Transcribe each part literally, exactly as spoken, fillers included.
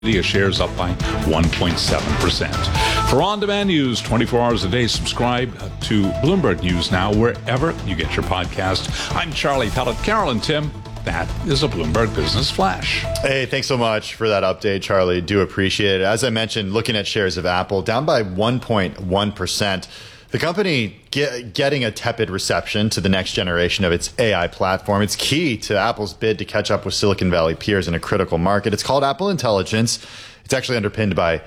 shares up by one point seven percent. For on-demand news twenty-four hours a day, subscribe to Bloomberg News Now wherever you get your podcast. I'm Charlie Pellet. Carol and Tim, that is a Bloomberg Business Flash. Hey, thanks so much for that update, Charlie. Do appreciate it. As I mentioned, looking at shares of Apple, down by one point one percent. The company get, getting a tepid reception to the next generation of its A I platform. It's key to Apple's bid to catch up with Silicon Valley peers in a critical market. It's called Apple Intelligence. It's actually underpinned by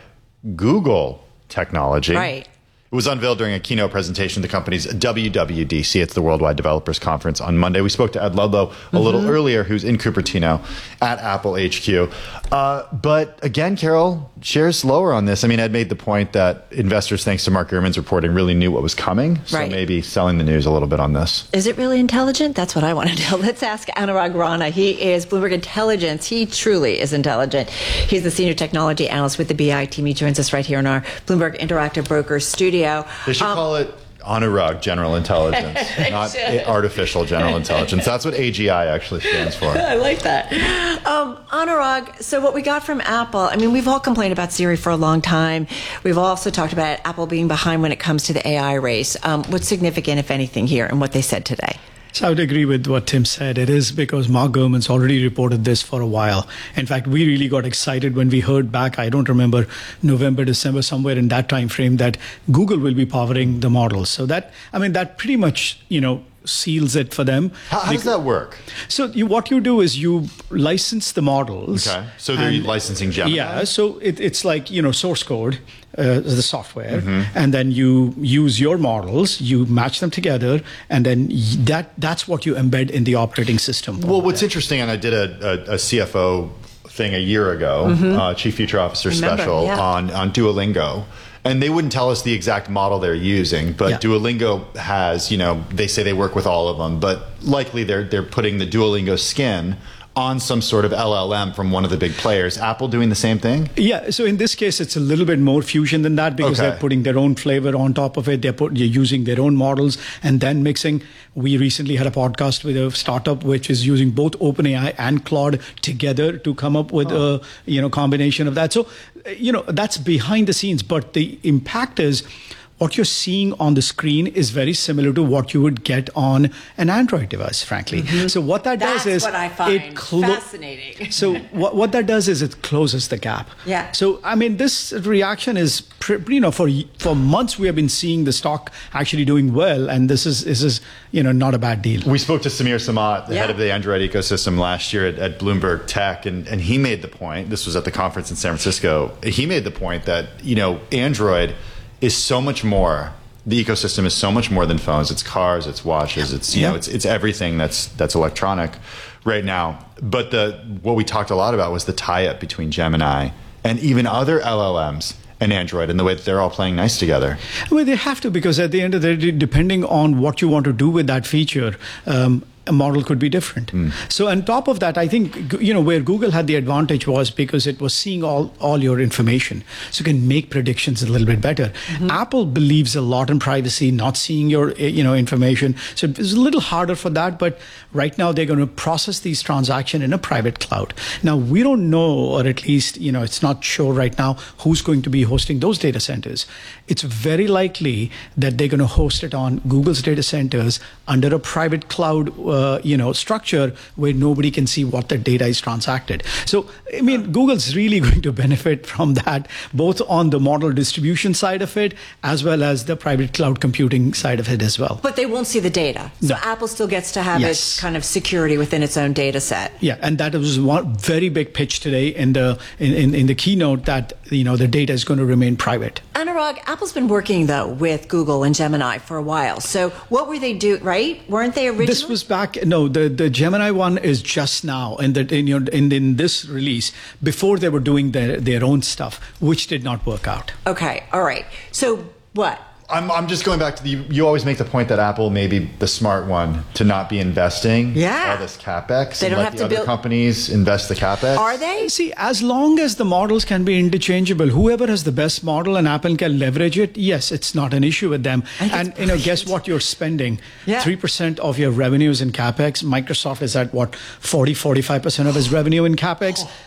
Google technology. Right. It was unveiled during a keynote presentation at the company's W W D C. It's the Worldwide Developers Conference on Monday. We spoke to Ed Ludlow a mm-hmm. little earlier, who's in Cupertino at Apple H Q. Uh, but again, Carol, shares lower on this. I mean, Ed made the point that investors, thanks to Mark Gurman's reporting, really knew what was coming. So right. maybe selling the news a little bit on this. Is it really intelligent? That's what I want to know. Let's ask Anurag Rana. He is Bloomberg Intelligence. He truly is intelligent. He's the senior technology analyst with the B I team. He joins us right here in our Bloomberg Interactive Brokers studio. They should um, call it Anurag General Intelligence, not artificial general intelligence. That's what A G I actually stands for. I like that. Um, Anurag, so what we got from Apple, I mean, we've all complained about Siri for a long time. We've also talked about Apple being behind when it comes to the A I race. Um, what's significant, if anything, here and what they said today? So I would agree with what Tim said. It is because Mark Gurman's already reported this for a while. In fact, we really got excited when we heard back, I don't remember, November, December, somewhere in that time frame, that Google will be powering the models. So that, I mean, that pretty much, you know, seals it for them. How, how does that work? So you, what you do is you license the models. Okay. So they're and, licensing Gemini? Yeah. So it, it's like, you know, source code, uh, the software, mm-hmm. and then you use your models, you match them together, and then that that's what you embed in the operating system. Well, what's there. interesting, and I did a, a, a C F O thing a year ago, mm-hmm. uh, Chief Future Officer Remember, special yeah. on, on Duolingo. And they wouldn't tell us the exact model they're using, but yeah. Duolingo has, you know, they say they work with all of them, but likely they're they're putting the Duolingo skin on some sort of L L M from one of the big players. Apple doing the same thing? Yeah, so in this case, it's a little bit more fusion than that because okay. they're putting their own flavor on top of it. They're, put, they're using their own models and then mixing. We recently had a podcast with a startup which is using both OpenAI and Claude together to come up with oh. a you know combination of that. So, you know, that's behind the scenes, but the impact is what you're seeing on the screen is very similar to what you would get on an Android device, frankly. Mm-hmm. So what that That's does is what I find it clo- fascinating. So what what that does is it closes the gap. Yeah. So I mean, this reaction is pre- you know for for months we have been seeing the stock actually doing well, and this is this is you know not a bad deal. We spoke to Samir Samat, the yeah. head of the Android ecosystem, last year at, at Bloomberg Tech, and and he made the point. This was at the conference in San Francisco. He made the point that you know Android is so much more. The ecosystem is so much more than phones. It's cars, it's watches, it's you yeah. know, it's it's everything that's that's electronic right now. But the what we talked a lot about was the tie-up between Gemini and even other L L Ms and Android, and the way that they're all playing nice together. Well, they have to, because at the end of the day, depending on what you want to do with that feature, um, a model could be different. Mm. So on top of that, I think, you know, where Google had the advantage was because it was seeing all, all your information. So you can make predictions a little bit better. Mm-hmm. Apple believes a lot in privacy, not seeing your, you know, information. So it's a little harder for that. But right now they're going to process these transactions in a private cloud. Now, we don't know, or at least, you know, it's not sure right now who's going to be hosting those data centers. It's very likely that they're going to host it on Google's data centers under a private cloud Uh, you know, structure where nobody can see what the data is transacted. So, I mean, Google's really going to benefit from that, both on the model distribution side of it, as well as the private cloud computing side of it as well. But they won't see the data. So no. Apple still gets to have yes. its kind of security within its own data set. Yeah, and that was one very big pitch today in the in, in, in the keynote that, you know, the data is going to remain private. Anurag, Apple's been working, though, with Google and Gemini for a while. So what were they doing, right? Weren't they originally? This was back, no, the, the Gemini one is just now in, the, in, your, in, in this release, before they were doing their, their own stuff, which did not work out. Okay, all right. So what? I'm, I'm just going back to the, you, you always make the point that Apple may be the smart one to not be investing yeah. all this CapEx they and don't let have the to other build... companies invest the CapEx. Are they? See, as long as the models can be interchangeable, whoever has the best model and Apple can leverage it, yes, it's not an issue with them. And, you know, guess what you're spending? Yeah. three percent of your revenues in CapEx. Microsoft is at, what, forty, forty-five percent of its revenue in CapEx. Oh.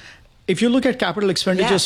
if you look at capital expenditures